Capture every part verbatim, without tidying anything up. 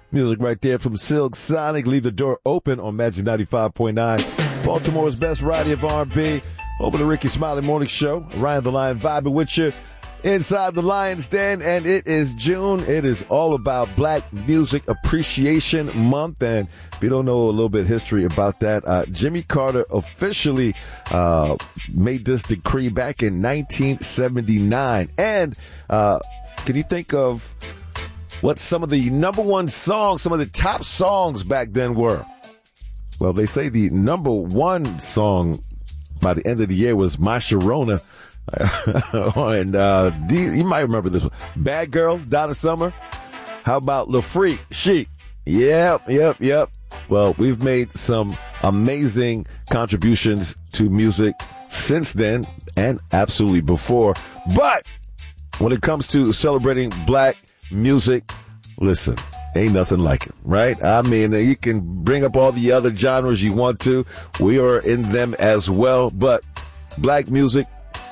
Music right there from Silk Sonic. Leave the door open on Magic ninety-five point nine. Baltimore's best variety of R and B. Open the Ricky Smiley Morning Show. Ryan the Lion vibing with you inside the Lion's Den. And it is June. It is all about Black Music Appreciation Month. And if you don't know a little bit of history about that, uh, Jimmy Carter officially uh, made this decree back in nineteen seventy-nine. And uh, can you think of what some of the number one songs, some of the top songs back then were? Well, they say the number one song by the end of the year was My Sharona. and uh, you might remember this one. Bad Girls, Donna Summer. How about La Freak, Chic? Yep, yep, yep. Well, we've made some amazing contributions to music since then and absolutely before. But when it comes to celebrating Black music, listen, ain't nothing like it, right? I mean, you can bring up all the other genres you want to. We are in them as well. But Black music,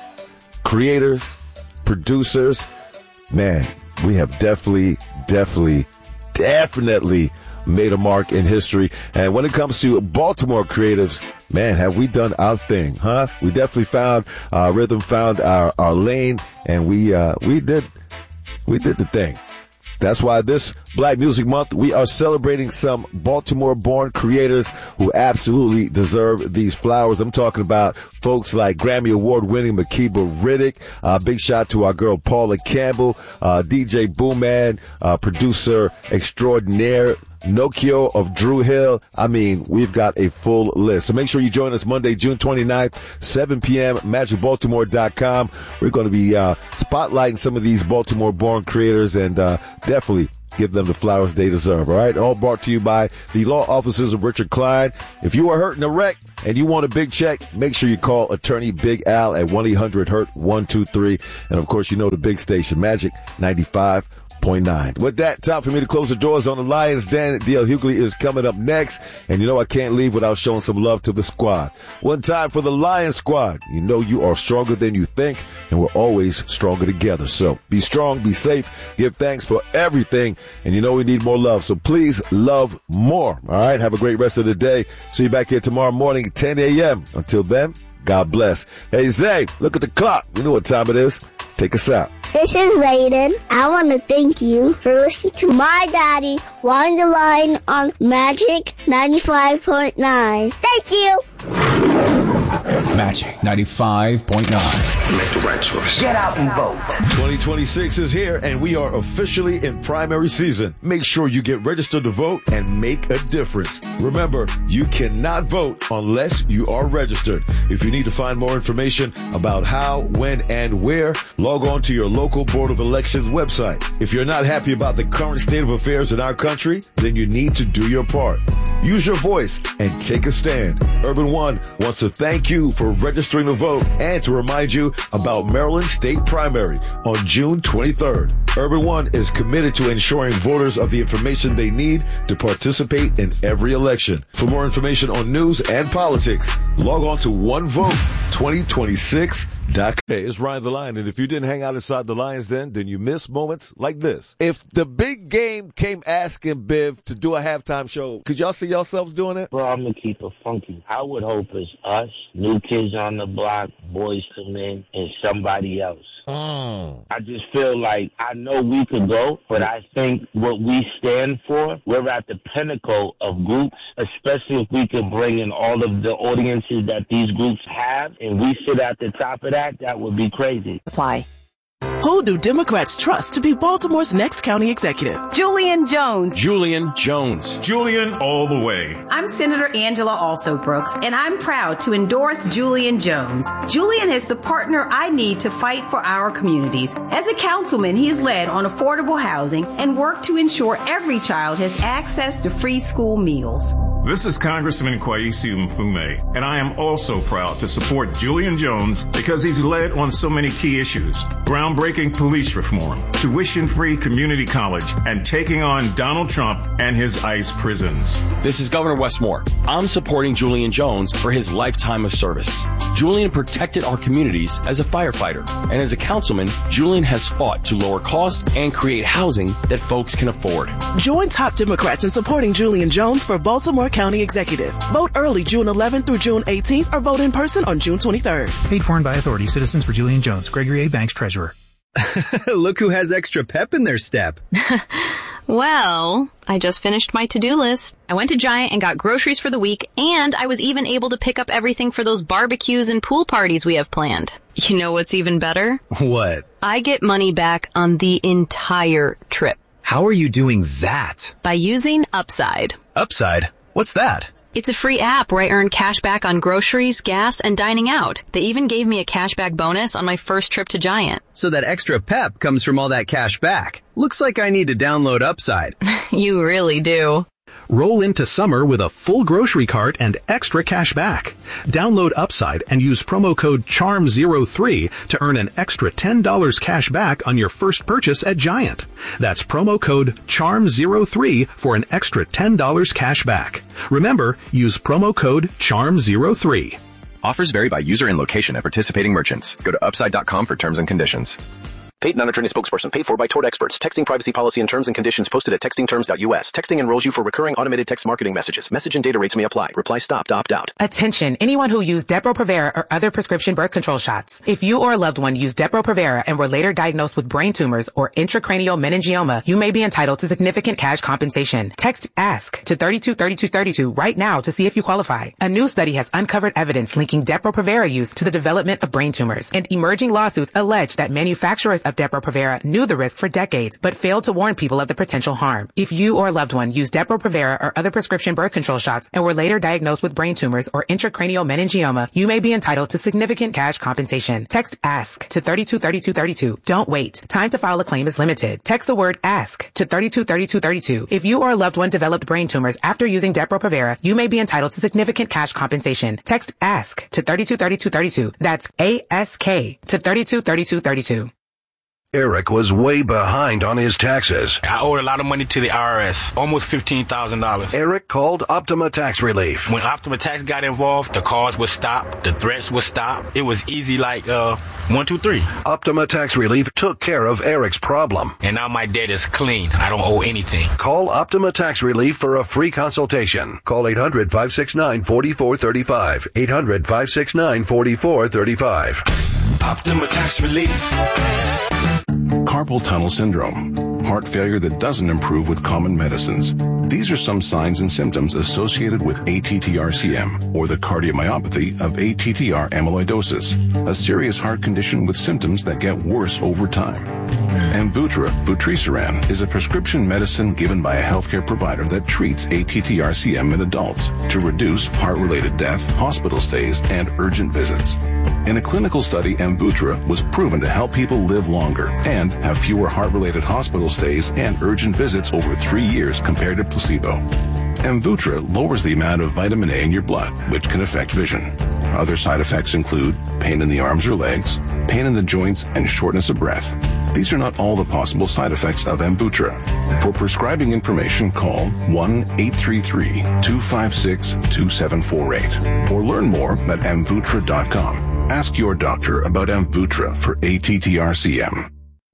creators, producers, man, we have definitely, definitely, definitely made a mark in history. And when it comes to Baltimore creatives, man, have we done our thing, huh? We definitely found our rhythm, found our, our lane, and we uh, we did we did the thing. That's why this Black Music Month, we are celebrating some Baltimore-born creators who absolutely deserve these flowers. I'm talking about folks like Grammy Award-winning Makeba Riddick. Uh, big shout to our girl Paula Campbell, uh, D J Boomman, uh, producer extraordinaire Nokio of Drew Hill. I mean, we've got a full list. So make sure you join us Monday, June twenty-ninth, seven p.m., magic baltimore dot com. We're going to be uh, spotlighting some of these Baltimore-born creators and uh, definitely give them the flowers they deserve, all right? All brought to you by the law offices of Richard Klein. If you are hurt in a wreck and you want a big check, make sure you call attorney Big Al at one eight hundred hurt one two three. And, of course, you know the big station, Magic ninety-five point nine. With that, time for me to close the doors on the Lions Den. D L Hughley is coming up next. And you know I can't leave without showing some love to the squad. One time for the Lions squad. You know you are stronger than you think, and we're always stronger together. So be strong, be safe, give thanks for everything. And you know we need more love. So please love more. All right? Have a great rest of the day. See you back here tomorrow morning at ten a.m. Until then, God bless. Hey, Zay, look at the clock. You know what time it is. Take us out. This is Zayden. I want to thank you for listening to my daddy, Wind the Line on Magic ninety-five point nine. Thank you. Magic ninety-five point nine. Make the right choice. Get out and vote. twenty twenty-six is here, and we are officially in primary season. Make sure you get registered to vote and make a difference. Remember, you cannot vote unless you are registered. If you need to find more information about how, when, and where, log on to your local Board of Elections website. If you're not happy about the current state of affairs in our country, then you need to do your part. Use your voice and take a stand. Urban One wants to thank you for registering to vote and to remind you about Maryland State Primary on June twenty-third. Urban One is committed to ensuring voters have the information they need to participate in every election. For more information on news and politics, log on to one vote twenty twenty-six dot com. Hey, it's Ryan the Lion, and if you didn't hang out inside the Lions Den, then you miss moments like this. If the big game came asking Biv to do a halftime show, could y'all see yourselves doing it? Bro, I'm going to keep it funky. I would hope it's us, New Kids on the Block, Boys to Men, and somebody else. Mm. I just feel like I know we could go, but I think what we stand for, we're at the pinnacle of groups, especially if we could bring in all of the audiences that these groups have, and we sit at the top of that, that would be crazy. Why? Who do Democrats trust to be Baltimore's next county executive? Julian Jones. Julian Jones. Julian all the way. I'm Senator Angela Also Brooks, and I'm proud to endorse Julian Jones. Julian is the partner I need to fight for our communities. As a councilman, he's led on affordable housing and worked to ensure every child has access to free school meals. This is Congressman Kwesi Mfume, and I am also proud to support Julian Jones because he's led on so many key issues: groundbreaking police reform, tuition-free community college, and taking on Donald Trump and his ICE prisons. This is Governor Wes Moore. I'm supporting Julian Jones for his lifetime of service. Julian protected our communities as a firefighter, and as a councilman, Julian has fought to lower costs and create housing that folks can afford. Join top Democrats in supporting Julian Jones for Baltimore County Executive. Vote early June eleventh through June eighteenth or vote in person on June twenty-third. Paid for and by authority. Citizens for Julian Jones. Gregory A. Banks, Treasurer. Look who has extra pep in their step. Well, I just finished my to-do list. I went to Giant and got groceries for the week, and I was even able to pick up everything for those barbecues and pool parties we have planned. You know what's even better? What? I get money back on the entire trip. How are you doing that? By using Upside. Upside? What's that? It's a free app where I earn cash back on groceries, gas, and dining out. They even gave me a cashback bonus on my first trip to Giant. So that extra pep comes from all that cash back. Looks like I need to download Upside. You really do. Roll into summer with a full grocery cart and extra cash back. Download Upside and use promo code charm zero three to earn an extra ten dollars cash back on your first purchase at Giant. That's promo code charm zero three for an extra ten dollars cash back. Remember, use promo code charm zero three. Offers vary by user and location at participating merchants. Go to upside dot com for terms and conditions. Paid non-attorney spokesperson paid for by Tort Experts. Texting privacy policy and terms and conditions posted at texting terms dot U S. Texting enrolls you for recurring automated text marketing messages. Message and data rates may apply. Reply stop to opt out. Attention, anyone who used Depo-Provera or other prescription birth control shots. If you or a loved one used Depo-Provera and were later diagnosed with brain tumors or intracranial meningioma, you may be entitled to significant cash compensation. Text ASK to thirty-two thirty-two thirty-two right now to see if you qualify. A new study has uncovered evidence linking Depo-Provera use to the development of brain tumors, and emerging lawsuits allege that manufacturers of Depo-Provera knew the risk for decades, but failed to warn people of the potential harm. If you or a loved one used Depo-Provera or other prescription birth control shots and were later diagnosed with brain tumors or intracranial meningioma, you may be entitled to significant cash compensation. Text ASK to thirty-two thirty-two thirty-two. Don't wait. Time to file a claim is limited. Text the word ASK to thirty-two thirty-two thirty-two. If you or a loved one developed brain tumors after using Depo-Provera, you may be entitled to significant cash compensation. Text ASK to thirty-two thirty-two thirty-two. That's A S K to thirty-two thirty-two thirty-two. Eric was way behind on his taxes. I owed a lot of money to the I R S, almost fifteen thousand dollars. Eric called Optima Tax Relief. When Optima Tax got involved, the calls would stop, the threats would stop. It was easy like, uh, one, two, three. Optima Tax Relief took care of Eric's problem. And now my debt is clean. I don't owe anything. Call Optima Tax Relief for a free consultation. Call eight hundred, five six nine, four four three five. eight hundred, five six nine, four four three five. Optima Tax Relief. Carpal tunnel syndrome, heart failure that doesn't improve with common medicines. These are some signs and symptoms associated with A T T R C M, or the cardiomyopathy of A T T R amyloidosis, a serious heart condition with symptoms that get worse over time. Amvuttra, vutrisiran, is a prescription medicine given by a healthcare provider that treats A T T R C M in adults to reduce heart-related death, hospital stays, and urgent visits. In a clinical study, Amvuttra was proven to help people live longer and have fewer heart-related hospital stays and urgent visits over three years compared to placebo. Amvuttra lowers the amount of vitamin A in your blood, which can affect vision. Other side effects include pain in the arms or legs, pain in the joints, and shortness of breath. These are not all the possible side effects of Amvuttra. For prescribing information, call one eight three three, two five six, two seven four eight or learn more at amvuttra dot com. Ask your doctor about Amvuttra for A T T R C M.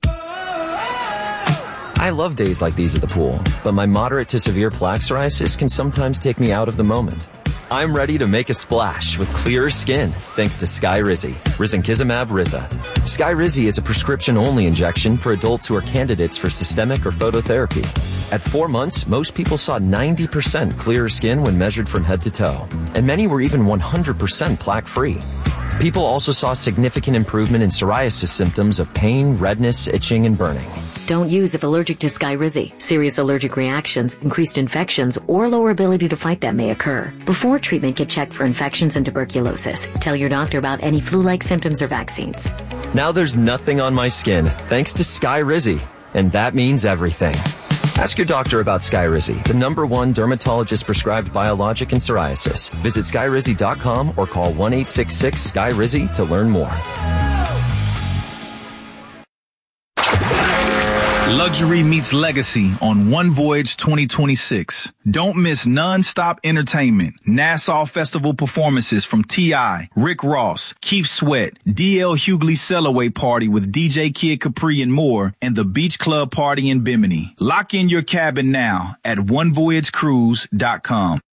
I love days like these at the pool, but my moderate to severe plaque psoriasis can sometimes take me out of the moment. I'm ready to make a splash with clearer skin thanks to Skyrizi, risankizumab Riza. Skyrizi is a prescription-only injection for adults who are candidates for systemic or phototherapy. At four months, most people saw ninety percent clearer skin when measured from head to toe, and many were even one hundred percent plaque-free. People also saw significant improvement in psoriasis symptoms of pain, redness, itching, and burning. Don't use if allergic to Skyrizi. Serious allergic reactions, increased infections, or lower ability to fight them may occur. Before treatment, get checked for infections and tuberculosis. Tell your doctor about any flu-like symptoms or vaccines. Now there's nothing on my skin thanks to Skyrizi, and that means everything. Ask your doctor about Skyrizi, the number one dermatologist-prescribed biologic in psoriasis. Visit skyrizi dot com or call one eight six six, S K Y R I Z I to learn more. Luxury meets legacy on One Voyage twenty twenty-six. Don't miss non-stop entertainment, Nassau Festival performances from T I, Rick Ross, Keith Sweat, D L Hughley Sellaway Party with D J Kid Capri and more, and the Beach Club Party in Bimini. Lock in your cabin now at one voyage cruise dot com.